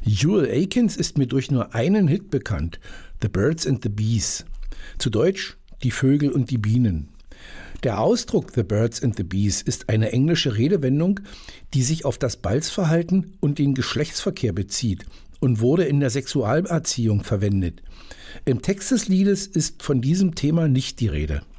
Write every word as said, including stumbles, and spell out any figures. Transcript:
Jewel Akins ist mir durch nur einen Hit bekannt, The Birds and the Bees. Zu Deutsch Die Vögel und die Bienen. Der Ausdruck The Birds and the Bees ist eine englische Redewendung, die sich auf das Balzverhalten und den Geschlechtsverkehr bezieht und wurde in der Sexualerziehung verwendet. Im Text des Liedes ist von diesem Thema nicht die Rede.